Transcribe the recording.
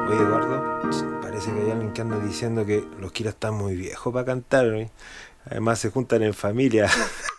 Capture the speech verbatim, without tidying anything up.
Oye, Eduardo, parece que hay alguien que anda diciendo que los Kira están muy viejos para cantar, ¿no? Además se juntan en familia.